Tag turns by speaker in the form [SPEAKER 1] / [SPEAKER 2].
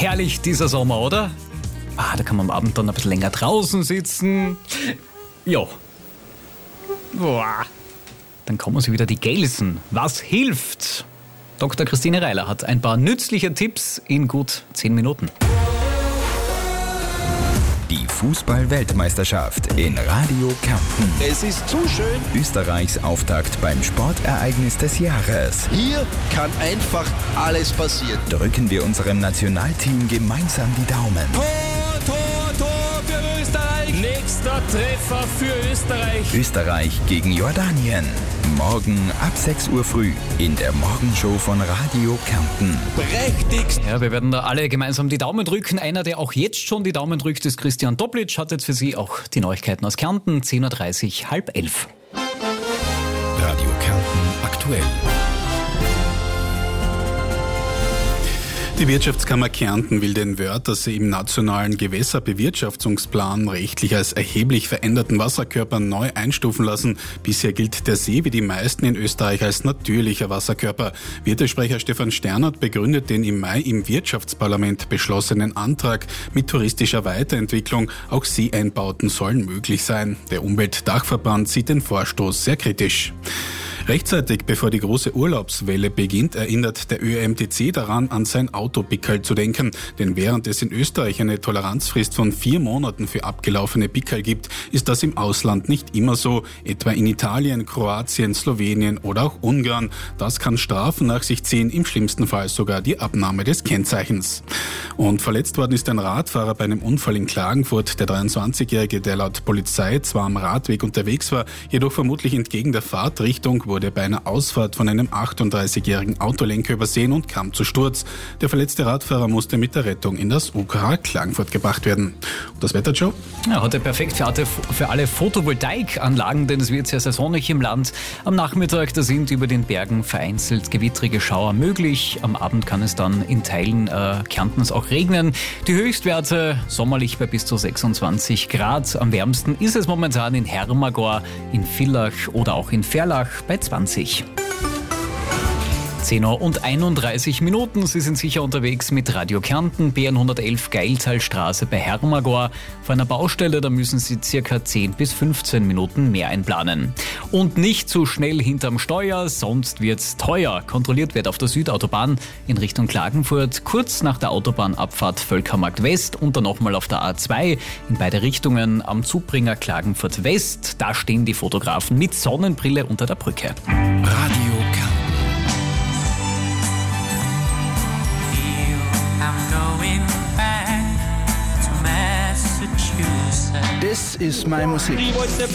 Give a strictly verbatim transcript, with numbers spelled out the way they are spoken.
[SPEAKER 1] herrlich dieser Sommer, oder? Ah, da kann man am Abend dann ein bisschen länger draußen sitzen. Ja. Boah. Dann kommen sie wieder die Gelsen. Was hilft? Doktor Christine Reiler hat ein paar nützliche Tipps in gut zehn Minuten.
[SPEAKER 2] Die Fußball-Weltmeisterschaft in Radio Kärnten.
[SPEAKER 3] Es ist zu schön.
[SPEAKER 2] Österreichs Auftakt beim Sportereignis des Jahres.
[SPEAKER 3] Hier kann einfach alles passieren.
[SPEAKER 2] Drücken wir unserem Nationalteam gemeinsam die Daumen.
[SPEAKER 4] Tor, Tor, Tor für Österreich. Nächster Treffer für Österreich.
[SPEAKER 2] Österreich gegen Jordanien. Morgen ab sechs Uhr früh in der Morgenshow von Radio Kärnten.
[SPEAKER 3] Prächtigst.
[SPEAKER 1] Ja, wir werden da alle gemeinsam die Daumen drücken. Einer, der auch jetzt schon die Daumen drückt, ist Christian Doblitsch. Hat jetzt für Sie auch die Neuigkeiten aus Kärnten. zehn Uhr dreißig, halb elf.
[SPEAKER 5] Radio Kärnten aktuell. Die Wirtschaftskammer Kärnten will den Wörthersee im nationalen Gewässerbewirtschaftungsplan rechtlich als erheblich veränderten Wasserkörper neu einstufen lassen. Bisher gilt der See wie die meisten in Österreich als natürlicher Wasserkörper. Wirtesprecher Stefan Sternert begründet den im Mai im Wirtschaftsparlament beschlossenen Antrag mit touristischer Weiterentwicklung. Auch Seeeinbauten sollen möglich sein. Der Umweltdachverband sieht den Vorstoß sehr kritisch. Rechtzeitig bevor die große Urlaubswelle beginnt, erinnert der Ö M T C daran, an sein Autopickerl zu denken. Denn während es in Österreich eine Toleranzfrist von vier Monaten für abgelaufene Pickerl gibt, ist das im Ausland nicht immer so. Etwa in Italien, Kroatien, Slowenien oder auch Ungarn. Das kann Strafen nach sich ziehen, im schlimmsten Fall sogar die Abnahme des Kennzeichens. Und verletzt worden ist ein Radfahrer bei einem Unfall in Klagenfurt. Der dreiundzwanzigjährige, der laut Polizei zwar am Radweg unterwegs war, jedoch vermutlich entgegen der Fahrtrichtung, wurde bei einer Ausfahrt von einem achtunddreißigjährigen Autolenker übersehen und kam zu Sturz. Der verletzte Radfahrer musste mit der Rettung in das U K H Klagenfurt gebracht werden. Und das Wetter, Joe?
[SPEAKER 1] Ja, heute perfekt für alle, für alle Photovoltaikanlagen, denn es wird sehr, sehr sonnig im Land. Am Nachmittag, da sind über den Bergen vereinzelt gewittrige Schauer möglich. Am Abend kann es dann in Teilen äh, Kärntens auch regnen. Die Höchstwerte sommerlich bei bis zu sechsundzwanzig Grad. Am wärmsten ist es momentan in Hermagor, in Villach oder auch in Verlach bei zwanzig. zehn Uhr und einunddreißig Minuten. Sie sind sicher unterwegs mit Radio Kärnten, B N hundertelf Geiltalstraße bei Hermagor. Vor einer Baustelle, da müssen Sie circa zehn bis fünfzehn Minuten mehr einplanen. Und nicht zu schnell hinterm Steuer, sonst wird's teuer. Kontrolliert wird auf der Südautobahn in Richtung Klagenfurt, kurz nach der Autobahnabfahrt Völkermarkt West und dann nochmal auf der A zwei in beide Richtungen am Zubringer Klagenfurt West. Da stehen die Fotografen mit Sonnenbrille unter der Brücke.
[SPEAKER 5] Radio Kärnten.
[SPEAKER 3] Das ist meine Musik.